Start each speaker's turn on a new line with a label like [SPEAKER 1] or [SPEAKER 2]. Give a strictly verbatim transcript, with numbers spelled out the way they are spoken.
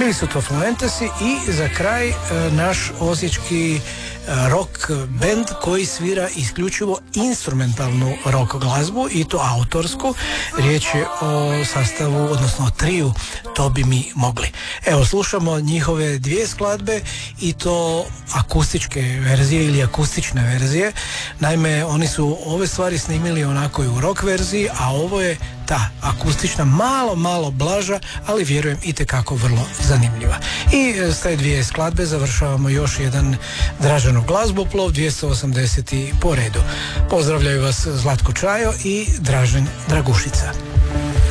[SPEAKER 1] Bili su to Fluentesi i za kraj e, naš osječki rock band koji svira isključivo instrumentalnu rock glazbu i to autorsku. Riječ je o sastavu, odnosno o triju To bi mi mogli. Evo, slušamo njihove dvije skladbe i to akustičke verzije ili akustične verzije. Naime, oni su ove stvari snimili onako i u rock verziji, a ovo je ta akustična, malo, malo blaža, ali vjerujem itekako vrlo zanimljiva. I s te dvije skladbe završavamo još jedan Dražanov glazboplov, dvjesto osamdeseti po redu. Pozdravljaju vas Zlatko Čajo i Dražen Dragušica.